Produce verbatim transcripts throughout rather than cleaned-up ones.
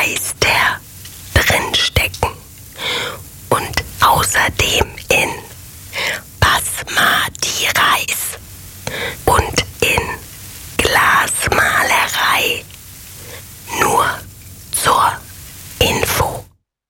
Meister drinstecken. Und außerdem in Basmati-Reis und in Glasmalerei. Nur zur Info.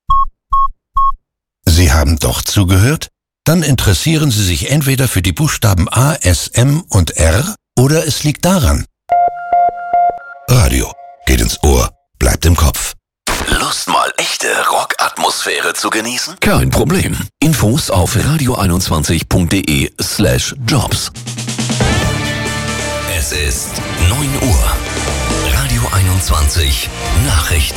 Sie haben doch zugehört? Dann interessieren Sie sich entweder für die Buchstaben A, S, M und R oder es liegt daran. Radio geht ins Ohr, bleibt im Kopf. Lust mal echte Rockatmosphäre zu genießen? Kein Problem. Infos auf radio einundzwanzig punkt de slash jobs. Es ist neun Uhr. Radio einundzwanzig Nachrichten.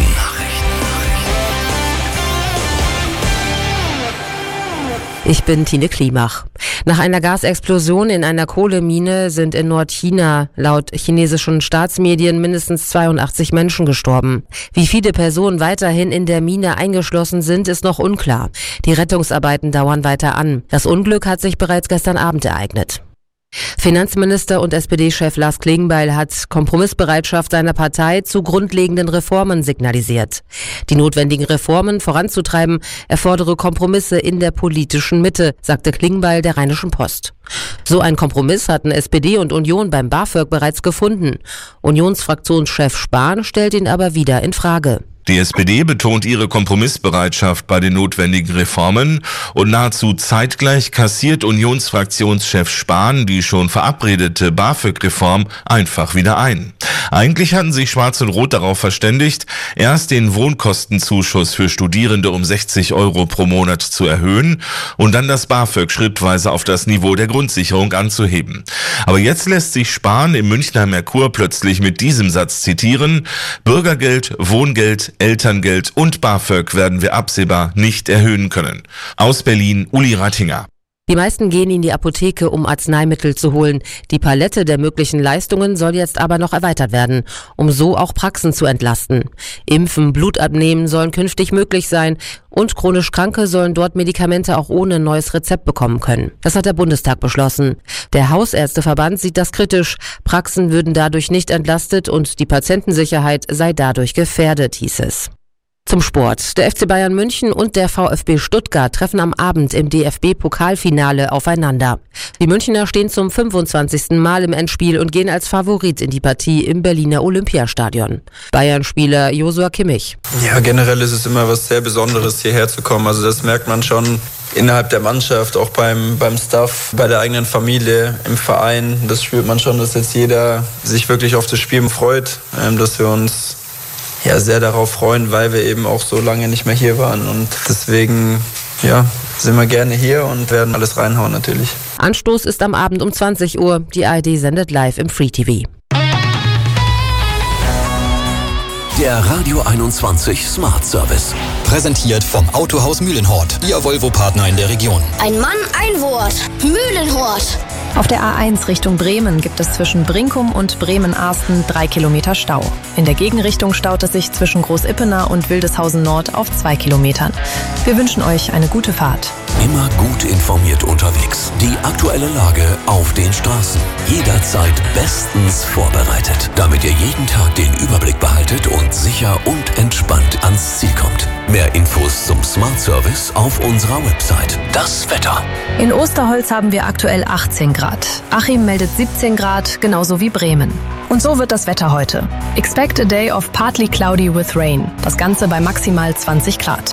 Ich bin Tine Klimach. Nach einer Gasexplosion in einer Kohlemine sind in Nordchina laut chinesischen Staatsmedien mindestens zweiundachtzig Menschen gestorben. Wie viele Personen weiterhin in der Mine eingeschlossen sind, ist noch unklar. Die Rettungsarbeiten dauern weiter an. Das Unglück hat sich bereits gestern Abend ereignet. Finanzminister und S P D-Chef Lars Klingbeil hat Kompromissbereitschaft seiner Partei zu grundlegenden Reformen signalisiert. Die notwendigen Reformen voranzutreiben, erfordere Kompromisse in der politischen Mitte, sagte Klingbeil der Rheinischen Post. So ein Kompromiss hatten S P D und Union beim BAföG bereits gefunden. Unionsfraktionschef Spahn stellt ihn aber wieder in Frage. Die S P D betont ihre Kompromissbereitschaft bei den notwendigen Reformen und nahezu zeitgleich kassiert Unionsfraktionschef Spahn die schon verabredete BAföG-Reform einfach wieder ein. Eigentlich hatten sich Schwarz und Rot darauf verständigt, erst den Wohnkostenzuschuss für Studierende um sechzig Euro pro Monat zu erhöhen und dann das BAföG schrittweise auf das Niveau der Grundsicherung anzuheben. Aber jetzt lässt sich Spahn im Münchner Merkur plötzlich mit diesem Satz zitieren: Bürgergeld, Wohngeld, Elterngeld und BAföG werden wir absehbar nicht erhöhen können. Aus Berlin, Uli Rattinger. Die meisten gehen in die Apotheke, um Arzneimittel zu holen. Die Palette der möglichen Leistungen soll jetzt aber noch erweitert werden, um so auch Praxen zu entlasten. Impfen, Blut abnehmen sollen künftig möglich sein und chronisch Kranke sollen dort Medikamente auch ohne neues Rezept bekommen können. Das hat der Bundestag beschlossen. Der Hausärzteverband sieht das kritisch. Praxen würden dadurch nicht entlastet und die Patientensicherheit sei dadurch gefährdet, hieß es. Zum Sport. Der F C Bayern München und der VfB Stuttgart treffen am Abend im D F B-Pokalfinale aufeinander. Die Münchner stehen zum fünfundzwanzigsten Mal im Endspiel und gehen als Favorit in die Partie im Berliner Olympiastadion. Bayern-Spieler Joshua Kimmich. Ja, generell ist es immer was sehr Besonderes, hierher zu kommen. Also das merkt man schon innerhalb der Mannschaft, auch beim, beim Staff, bei der eigenen Familie, im Verein. Das spürt man schon, dass jetzt jeder sich wirklich auf das Spiel freut, dass wir uns ja sehr darauf freuen, weil wir eben auch so lange nicht mehr hier waren. Und deswegen ja, sind wir gerne hier und werden alles reinhauen natürlich. Anstoß ist am Abend um zwanzig Uhr. Die A R D sendet live im Free T V. Der Radio einundzwanzig Smart Service. Präsentiert vom Autohaus Mühlenhort, Ihr Volvo-Partner in der Region. Ein Mann, ein Wort. Mühlenhort. Auf der A eins Richtung Bremen gibt es zwischen Brinkum und Bremen-Arsten drei Kilometer Stau. In der Gegenrichtung staut es sich zwischen Großippenau und Wildeshausen Nord auf zwei Kilometern. Wir wünschen euch eine gute Fahrt. Immer gut informiert unterwegs. Die aktuelle Lage auf den Straßen. Jederzeit bestens vorbereitet, damit ihr jeden Tag den Überblick behaltet und sicher und entspannt ans Ziel kommt. Mehr Infos zum Smart Service auf unserer Website. Das Wetter. In Osterholz haben wir aktuell achtzehn Grad. Achim meldet siebzehn Grad, genauso wie Bremen. Und so wird das Wetter heute. Expect a day of partly cloudy with rain. Das Ganze bei maximal zwanzig Grad.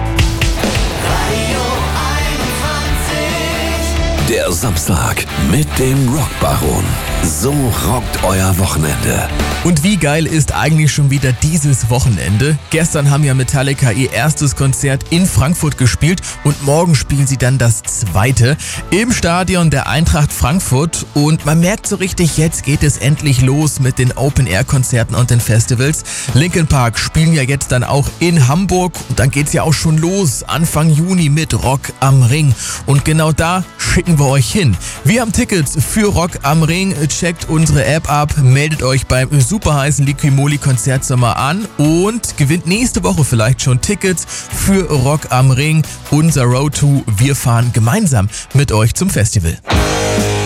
Der Samstag mit dem Rockbaron. So rockt euer Wochenende. Und wie geil ist eigentlich schon wieder dieses Wochenende? Gestern haben ja Metallica ihr erstes Konzert in Frankfurt gespielt und morgen spielen sie dann das zweite im Stadion der Eintracht Frankfurt. Und man merkt so richtig, jetzt geht es endlich los mit den Open-Air-Konzerten und den Festivals. Linkin Park spielen ja jetzt dann auch in Hamburg und dann geht's ja auch schon los Anfang Juni mit Rock am Ring. Und genau da schicken wir euch hin. Wir haben Tickets für Rock am Ring. Checkt unsere App ab, meldet euch beim super heißen Liquimoli Konzertsommer an und gewinnt nächste Woche vielleicht schon Tickets für Rock am Ring, unser Road to. Wir fahren gemeinsam mit euch zum Festival.